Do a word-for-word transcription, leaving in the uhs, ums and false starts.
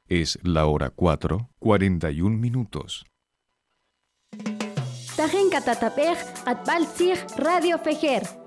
Es la hora cuatro, cuarenta y un minutos. Tajen Catatapej, Atbalsig, Radio Fejer.